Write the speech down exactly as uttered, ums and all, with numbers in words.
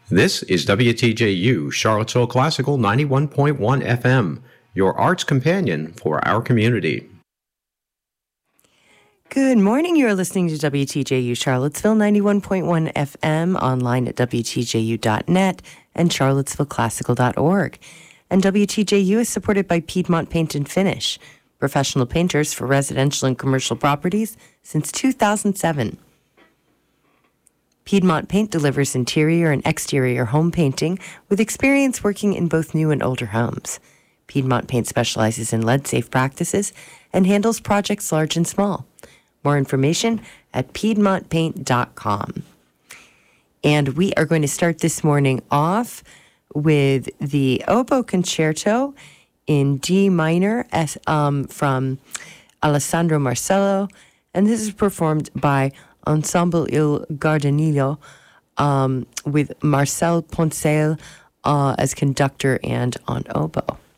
This is W T J U, Charlottesville Classical ninety-one point one F M, your arts companion for our community. Good morning. You're listening to W T J U Charlottesville ninety-one point one F M, online at W T J U dot net and charlottesville classical dot org. And W T J U is supported by Piedmont Paint and Finish, professional painters for residential and commercial properties since two thousand seven. Piedmont Paint delivers interior and exterior home painting with experience working in both new and older homes. Piedmont Paint specializes in lead-safe practices and handles projects large and small. More information at piedmont paint dot com. And we are going to start this morning off with the oboe concerto in D minor as, um, from Alessandro Marcello, and this is performed by Ensemble Il Gardanillo um, with Marcel Poncel uh, as conductor and on oboe.